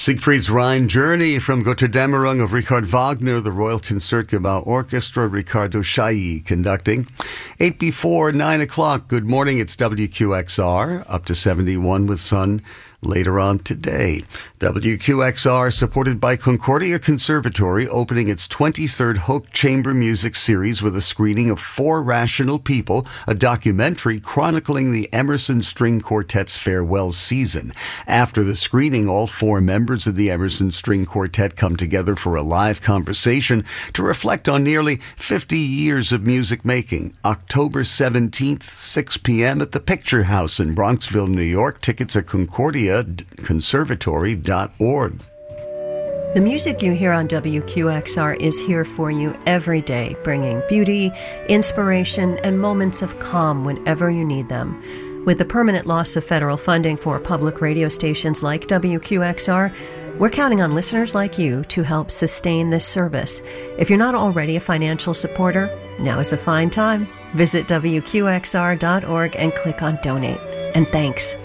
Siegfried's Rhine Journey from Götterdämmerung of Richard Wagner, the Royal Concertgebouw Orchestra, Ricardo Chailly conducting. 8 before 9 o'clock. Good morning, it's WQXR, up to 71 with sun later on today. WQXR, supported by Concordia Conservatory, opening its 23rd Hoch Chamber Music Series with a screening of Four Rational People, a documentary chronicling the Emerson String Quartet's farewell season. After the screening, all four members of the Emerson String Quartet come together for a live conversation to reflect on nearly 50 years of music making. October 17th, 6 p.m. at the Picture House in Bronxville, New York. Tickets at ConcordiaConservatory.org. The music you hear on WQXR is here for you every day, bringing beauty, inspiration, and moments of calm whenever you need them. With the permanent loss of federal funding for public radio stations like WQXR, we're counting on listeners like you to help sustain this service. If you're not already a financial supporter, now is a fine time. Visit WQXR.org and click on Donate. And thanks.